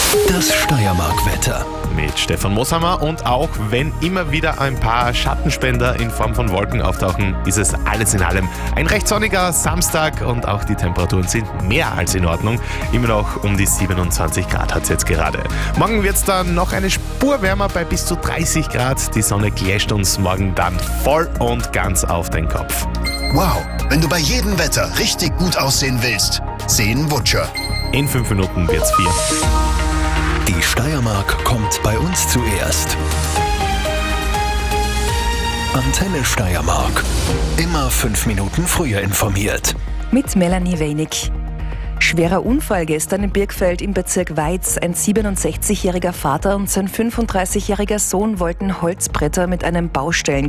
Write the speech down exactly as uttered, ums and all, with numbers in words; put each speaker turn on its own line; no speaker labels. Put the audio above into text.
Das Steiermark-Wetter.
Mit Stefan Moshammer, und auch wenn immer wieder ein paar Schattenspender in Form von Wolken auftauchen, ist es alles in allem ein recht sonniger Samstag und auch die Temperaturen sind mehr als in Ordnung. Immer noch um die siebenundzwanzig Grad hat es jetzt gerade. Morgen wird es dann noch eine Spur wärmer bei bis zu dreißig Grad. Die Sonne gläscht uns morgen dann voll und ganz auf den Kopf.
Wow, wenn du bei jedem Wetter richtig gut aussehen willst, sehen Wutscher.
In fünf Minuten wird's vier.
Die Steiermark kommt bei uns zuerst. Antenne Steiermark. Immer fünf Minuten früher informiert.
Mit Melanie Weinig. Schwerer Unfall gestern in Birkfeld im Bezirk Weiz. Ein siebenundsechzigjähriger Vater und sein fünfunddreißigjähriger Sohn wollten Holzbretter mit einem Baustellen